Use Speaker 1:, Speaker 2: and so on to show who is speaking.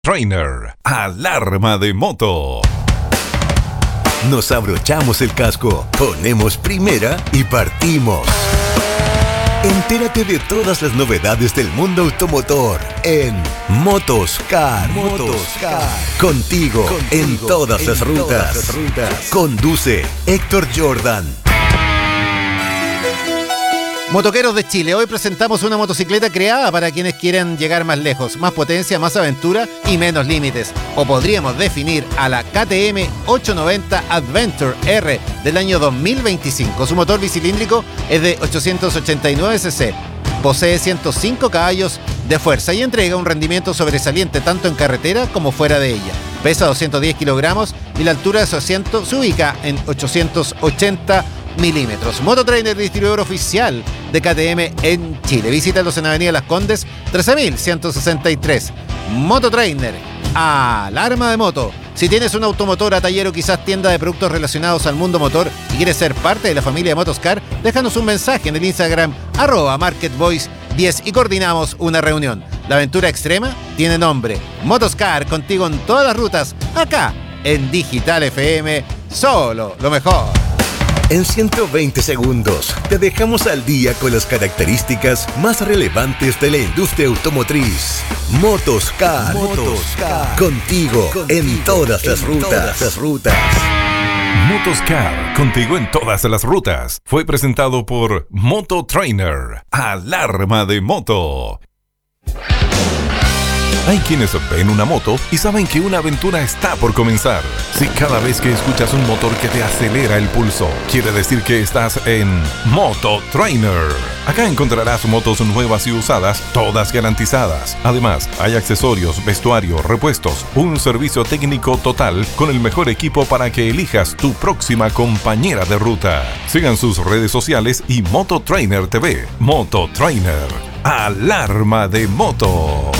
Speaker 1: Trainer, alarma de moto.
Speaker 2: Nos abrochamos el casco, ponemos primera y partimos. Entérate de todas las novedades del mundo automotor en Motoscar. Contigo en todas las rutas. Conduce Héctor Jordan.
Speaker 3: Motoqueros de Chile, hoy presentamos una motocicleta creada para quienes quieren llegar más lejos, más potencia, más aventura y menos límites. O podríamos definir a la KTM 890 Adventure R del año 2025. Su motor bicilíndrico es de 889 cc, posee 105 caballos de fuerza y entrega un rendimiento sobresaliente tanto en carretera como fuera de ella. Pesa 210 kilogramos y la altura de su asiento se ubica en 880 milímetros. Mototrainer, distribuidor oficial de KTM en Chile. Visítalos en Avenida Las Condes 13.163. Mototrainer, alarma de moto. Si tienes una automotora, taller o quizás tienda de productos relacionados al mundo motor y quieres ser parte de la familia de Motoscar, déjanos un mensaje en el Instagram @MarketVoice10 y coordinamos una reunión. La aventura extrema tiene nombre. Motoscar, contigo en todas las rutas, acá en Digital FM, solo lo mejor.
Speaker 2: En 120 segundos te dejamos al día con las características más relevantes de la industria automotriz. Motoscar. Contigo en todas las rutas.
Speaker 1: Motoscar, contigo en todas las rutas. Fue presentado por Mototrainer, alarma de moto. Hay quienes ven una moto y saben que una aventura está por comenzar. Si cada vez que escuchas un motor que te acelera el pulso, quiere decir que estás en Mototrainer. Acá encontrarás motos nuevas y usadas, todas garantizadas. Además, hay accesorios, vestuario, repuestos, un servicio técnico total con el mejor equipo para que elijas tu próxima compañera de ruta. Sigan sus redes sociales y Mototrainer TV. Mototrainer, alarma de moto.